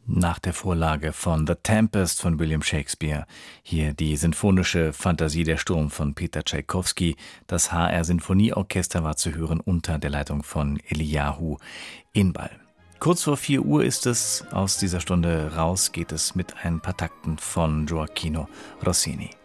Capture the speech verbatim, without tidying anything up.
Nach der Vorlage von The Tempest von William Shakespeare, hier die sinfonische Fantasie Der Sturm von Peter Tschaikowski. Das H R-Sinfonieorchester war zu hören unter der Leitung von Eliyahu Inbal. Kurz vor vier Uhr ist es, aus dieser Stunde raus geht es mit ein paar Takten von Gioachino Rossini.